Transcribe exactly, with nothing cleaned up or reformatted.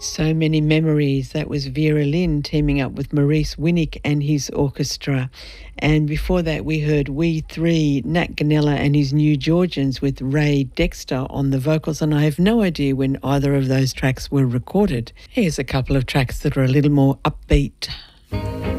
So Many Memories. That was Vera Lynn teaming up with Maurice Winnick and his orchestra. And before that, we heard We Three, Nat Ganella and his New Georgians with Ray Dexter on the vocals. And I have no idea when either of those tracks were recorded. Here's a couple of tracks that are a little more upbeat.